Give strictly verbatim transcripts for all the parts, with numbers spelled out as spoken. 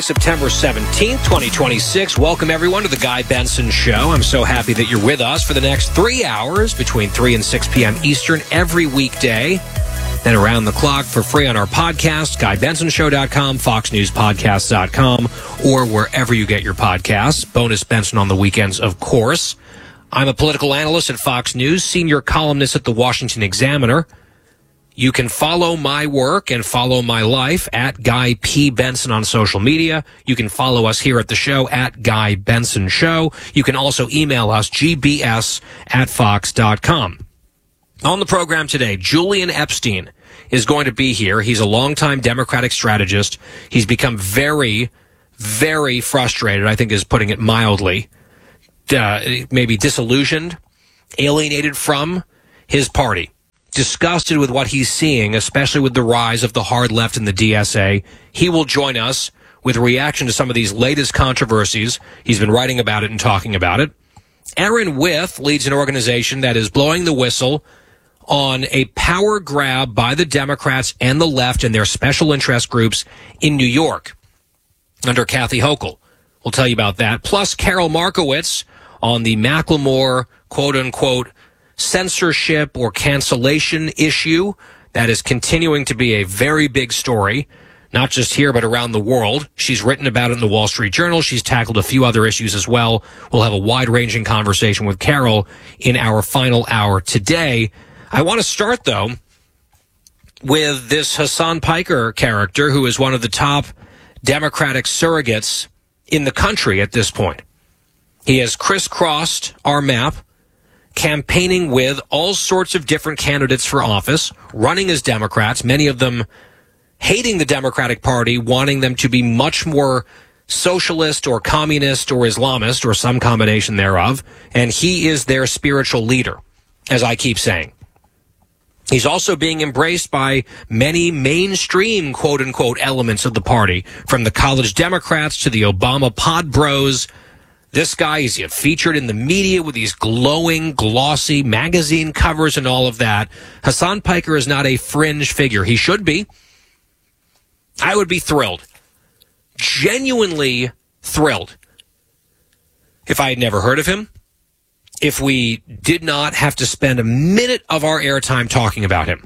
September seventeenth, twenty twenty-six. Welcome, everyone, to the Guy Benson Show. I'm so happy that you're with us for the next three hours between three and six p.m. Eastern every weekday. Then around the clock for free on our podcast, guy benson show dot com, fox news podcast dot com, or wherever you get your podcasts. Bonus Benson on the weekends, of course. I'm a political analyst at Fox News, senior columnist at the Washington Examiner. You can follow my work and follow my life at Guy P. Benson on social media. You can follow us here at the show at Guy Benson Show. You can also email us, g b s at fox dot com. On the program today, Julian Epstein is going to be here. He's a longtime Democratic strategist. He's become very, very frustrated, I think is putting it mildly, uh, maybe disillusioned, alienated from his party. Disgusted with what he's seeing, especially with the rise of the hard left in the D S A. He will join us with a reaction to some of these latest controversies. He's been writing about it and talking about it. Aaron Wyth leads an organization that is blowing the whistle on a power grab by the Democrats and the left and their special interest groups in New York under Kathy Hochul. We'll tell you about that. Plus, Carol Markowitz on the Macklemore, quote-unquote, censorship or cancellation issue that is continuing to be a very big story, not just here but around the world. She's written about it in the Wall Street Journal. She's tackled a few other issues as well. We'll have a wide-ranging conversation with Carol in our final hour today. I want to start, though, with this Hasan Piker character, who is one of the top Democratic surrogates in the country at this point. He has crisscrossed our map, campaigning with all sorts of different candidates for office, running as Democrats, many of them hating the Democratic Party, wanting them to be much more socialist or communist or Islamist or some combination thereof. And he is their spiritual leader, as I keep saying. He's also being embraced by many mainstream, quote-unquote, elements of the party, from the college Democrats to the Obama pod bros. This guy is featured in the media with these glowing, glossy magazine covers and all of that. Hasan Piker is not a fringe figure. He should be. I would be thrilled. Genuinely thrilled. If I had never heard of him, if we did not have to spend a minute of our airtime talking about him.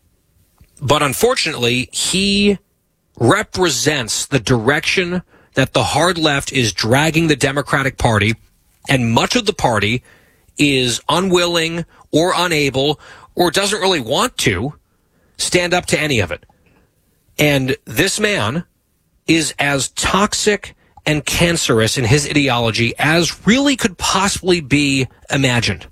But unfortunately, he represents the direction that the hard left is dragging the Democratic Party, and much of the party is unwilling or unable or doesn't really want to stand up to any of it. And this man is as toxic and cancerous in his ideology as really could possibly be imagined.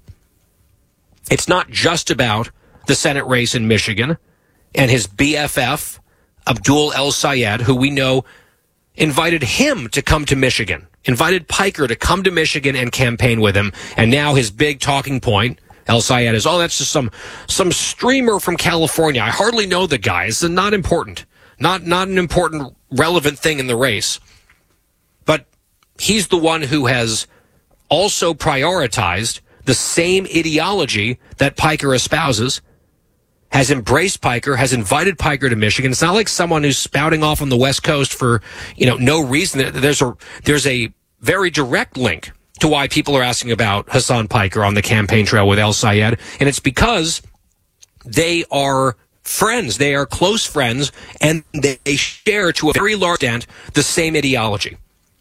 It's not just about the Senate race in Michigan and his B F F, Abdul El-Sayed, who we know invited him to come to Michigan, invited Piker to come to Michigan and campaign with him. And now his big talking point, El-Sayed, is, oh, that's just some some streamer from California. I hardly know the guy. It's not important. Not, not an important, relevant thing in the race. But he's the one who has also prioritized the same ideology that Piker espouses, has embraced Piker, has invited Piker to Michigan. It's not like someone who's spouting off on the West Coast for, you know, no reason. There's a, there's a very direct link to why people are asking about Hasan Piker on the campaign trail with El-Sayed. And it's because they are friends. They are close friends, and they share to a very large extent the same ideology.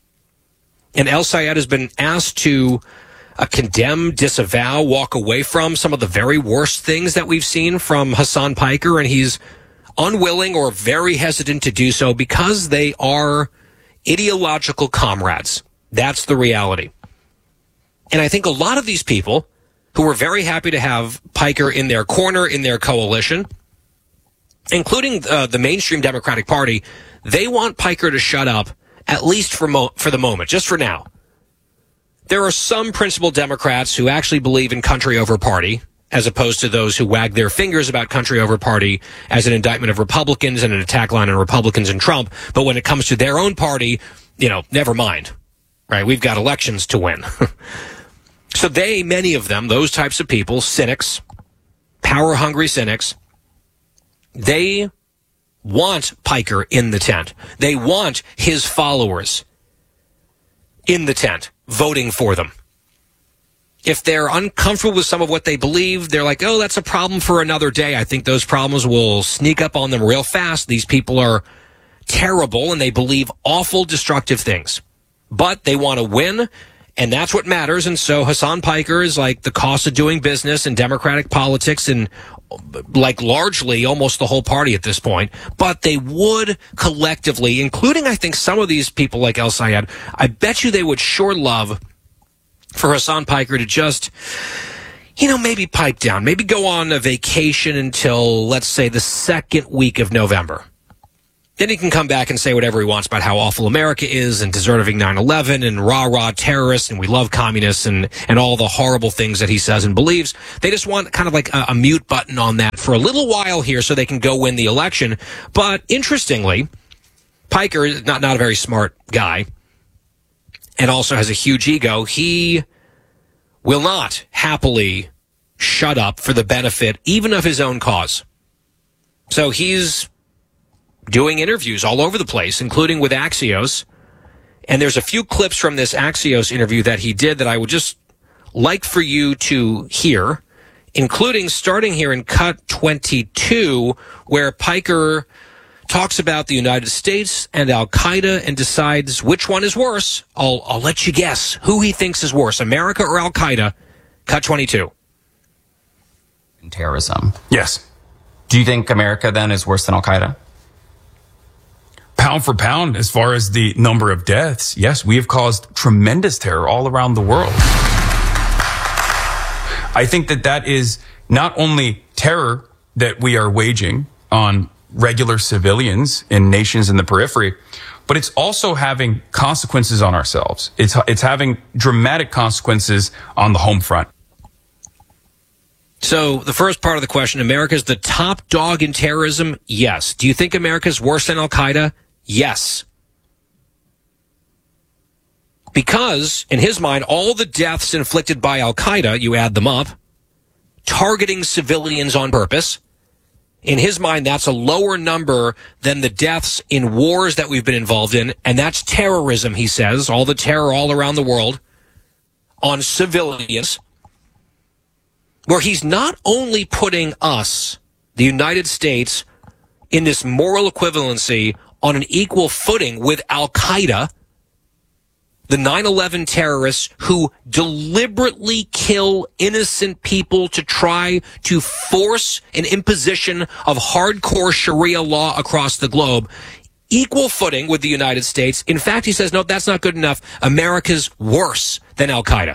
And El-Sayed has been asked to Uh, condemn, disavow, walk away from some of the very worst things that we've seen from Hasan Piker, and he's unwilling or very hesitant to do so because they are ideological comrades. That's the reality. And I think a lot of these people who were very happy to have Piker in their corner, in their coalition, including uh, the mainstream Democratic Party, they want Piker to shut up, at least for mo- for the moment, just for now. There are some principled Democrats who actually believe in country over party, as opposed to those who wag their fingers about country over party as an indictment of Republicans and an attack line on Republicans and Trump. But when it comes to their own party, you know, never mind, right? We've got elections to win. So they, many of them, those types of people, cynics, power-hungry cynics, they want Piker in the tent. They want his followers in the tent, voting for them. If they're uncomfortable with some of what they believe, they're like, oh, that's a problem for another day. I think those problems will sneak up on them real fast. These people are terrible and they believe awful, destructive things. But they want to win, and that's what matters. And so Hasan Piker is like the cost of doing business in Democratic politics and like largely almost the whole party at this point. But they would collectively, including I think some of these people like El Sayed, I bet you they would sure love for Hasan Piker to just, you know, maybe pipe down, maybe go on a vacation until, let's say, the second week of November. Then he can come back and say whatever he wants about how awful America is and deserving nine eleven and rah-rah terrorists and we love communists and, and all the horrible things that he says and believes. They just want kind of like a, a mute button on that for a little while here so they can go win the election. But interestingly, Piker is not, not a very smart guy and also has a huge ego. He will not happily shut up for the benefit even of his own cause. So he's doing interviews all over the place, including with Axios. And there's a few clips from this Axios interview that he did that I would just like for you to hear, including starting here in cut twenty-two, where Piker talks about the United States and Al-Qaeda and decides which one is worse. I'll, I'll let you guess who he thinks is worse, America or Al-Qaeda. Cut twenty-two. Terrorism. Yes. Do you think America then is worse than Al-Qaeda? Pound for pound, as far as the number of deaths, yes, we have caused tremendous terror all around the world. I think that that is not only terror that we are waging on regular civilians in nations in the periphery, but it's also having consequences on ourselves. It's, it's having dramatic consequences on the home front. So the first part of the question, America's the top dog in terrorism? Yes. Do you think America's worse than Al-Qaeda? Yes. Because, in his mind, all the deaths inflicted by Al-Qaeda, you add them up, targeting civilians on purpose, in his mind, that's a lower number than the deaths in wars that we've been involved in, and that's terrorism, he says, all the terror all around the world on civilians, where he's not only putting us, the United States, in this moral equivalency on an equal footing with Al-Qaeda, the nine eleven terrorists who deliberately kill innocent people to try to force an imposition of hardcore Sharia law across the globe, equal footing with the United States. In fact, he says, no, that's not good enough. America's worse than Al-Qaeda.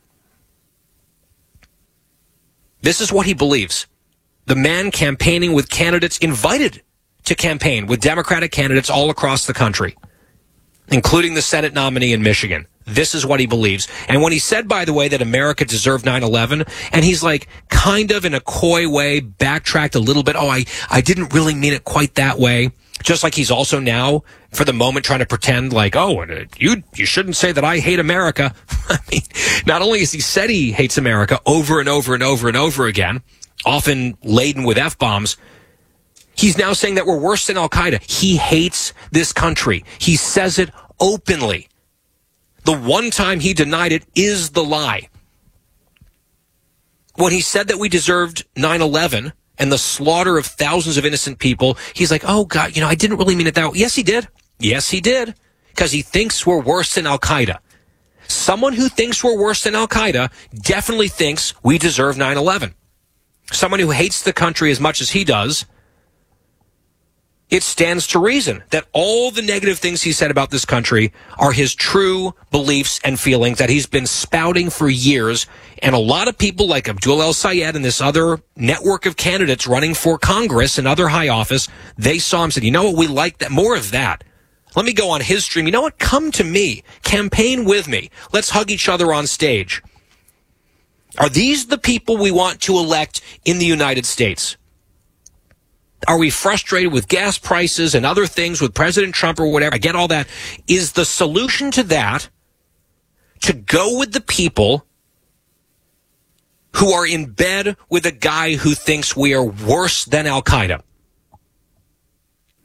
This is what he believes. The man campaigning with candidates invited to campaign with Democratic candidates all across the country, including the Senate nominee in Michigan. This is what he believes. And when he said, by the way, that America deserved nine eleven, and he's like kind of in a coy way backtracked a little bit. Oh, I, I didn't really mean it quite that way. Just like he's also now, for the moment, trying to pretend like, oh, you you shouldn't say that I hate America. I mean, not only has he said he hates America over and over and over and over again, often laden with F-bombs, he's now saying that we're worse than Al-Qaeda. He hates this country. He says it openly. The one time he denied it is the lie. When he said that we deserved nine eleven and the slaughter of thousands of innocent people, he's like, oh, God, you know, I didn't really mean it that way. Yes, he did. Yes, he did. Because he thinks we're worse than Al-Qaeda. Someone who thinks we're worse than Al-Qaeda definitely thinks we deserve nine eleven. Someone who hates the country as much as he does, it stands to reason that all the negative things he said about this country are his true beliefs and feelings that he's been spouting for years. And a lot of people like Abdul El Sayed and this other network of candidates running for Congress and other high office, they saw him and said, you know what, we like that, more of that. Let me go on his stream. You know what, come to me, campaign with me. Let's hug each other on stage. Are these the people we want to elect in the United States? Are we frustrated with gas prices and other things with President Trump or whatever? I get all that. Is the solution to that to go with the people who are in bed with a guy who thinks we are worse than Al-Qaeda?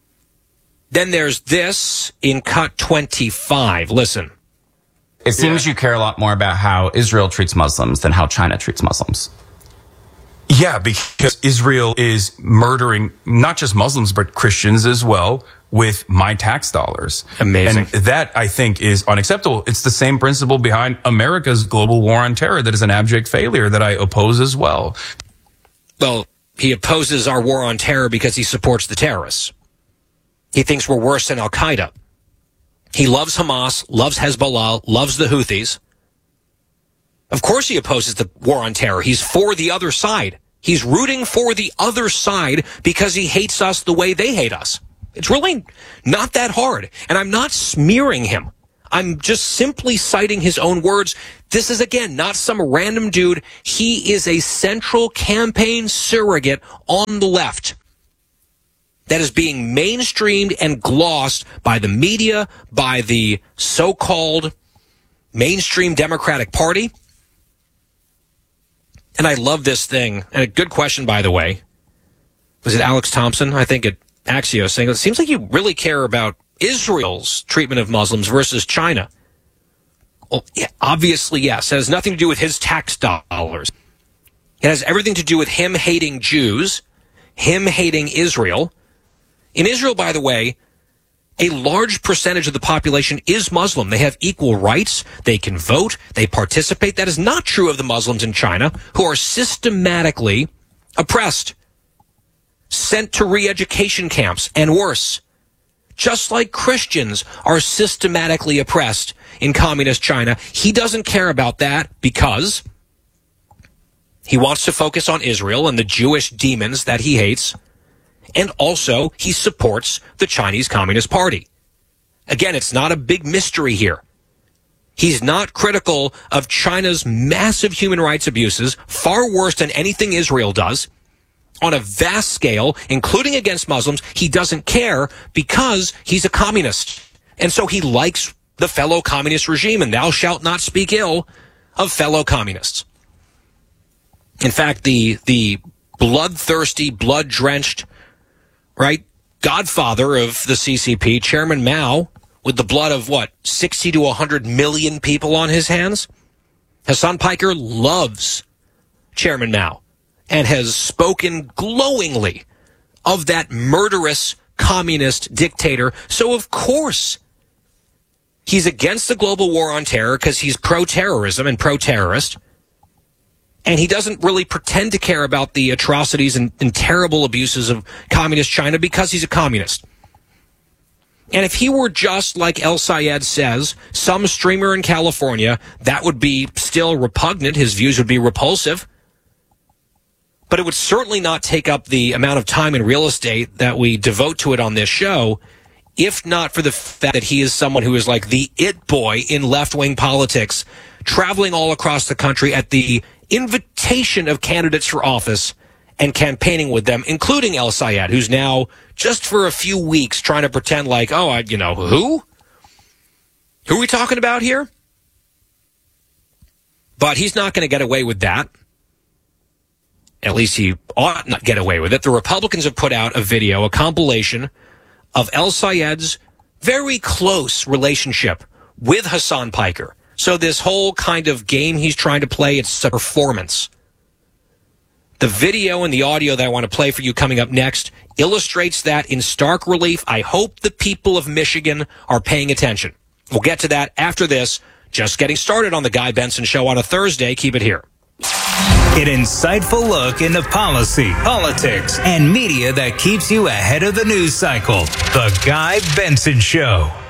Then there's this in cut twenty-five. Listen. It seems Yeah. you care a lot more about how Israel treats Muslims than how China treats Muslims. Yeah, because Israel is murdering not just Muslims, but Christians as well with my tax dollars. Amazing. And that, I think, is unacceptable. It's the same principle behind America's global war on terror that is an abject failure that I oppose as well. Well, he opposes our war on terror because he supports the terrorists. He thinks we're worse than Al-Qaeda. He loves Hamas, loves Hezbollah, loves the Houthis. Of course he opposes the war on terror. He's for the other side. He's rooting for the other side because he hates us the way they hate us. It's really not that hard. And I'm not smearing him. I'm just simply citing his own words. This is, again, not some random dude. He is a central campaign surrogate on the left that is being mainstreamed and glossed by the media, by the so-called mainstream Democratic Party. And I love this thing. And a good question, by the way. Was it Alex Thompson? I think at Axios saying, it seems like you really care about Israel's treatment of Muslims versus China. Well, yeah, obviously, yes. It has nothing to do with his tax dollars. It has everything to do with him hating Jews, him hating Israel. In Israel, by the way, a large percentage of the population is Muslim. They have equal rights. They can vote. They participate. That is not true of the Muslims in China, who are systematically oppressed, sent to re-education camps, and worse. Just like Christians are systematically oppressed in communist China, he doesn't care about that because he wants to focus on Israel and the Jewish demons that he hates. And also, he supports the Chinese Communist Party. Again, it's not a big mystery here. He's not critical of China's massive human rights abuses, far worse than anything Israel does, on a vast scale, including against Muslims. He doesn't care because he's a communist. And so he likes the fellow communist regime, and thou shalt not speak ill of fellow communists. In fact, the the bloodthirsty, blood-drenched, right, godfather of the C C P, Chairman Mao, with the blood of, what, sixty to one hundred million people on his hands? Hassan Piker loves Chairman Mao and has spoken glowingly of that murderous communist dictator. So, of course, he's against the global war on terror because he's pro-terrorism and pro-terrorist. And he doesn't really pretend to care about the atrocities and, and terrible abuses of communist China because he's a communist. And if he were just like El Sayed says, some streamer in California, that would be still repugnant. His views would be repulsive. But it would certainly not take up the amount of time and real estate that we devote to it on this show, if not for the fact that he is someone who is like the it boy in left-wing politics, traveling all across the country at the invitation of candidates for office and campaigning with them, including El Sayed, who's now just for a few weeks trying to pretend like, oh, I, you know, who? Who are we talking about here? But he's not going to get away with that. At least he ought not get away with it. The Republicans have put out a video, a compilation of El Sayed's very close relationship with Hassan Piker. So this whole kind of game he's trying to play, it's a performance. The video and the audio that I want to play for you coming up next illustrates that in stark relief. I hope the people of Michigan are paying attention. We'll get to that after this. Just getting started on the Guy Benson Show on a Thursday. Keep it here. An insightful look into policy, politics, and media that keeps you ahead of the news cycle. The Guy Benson Show.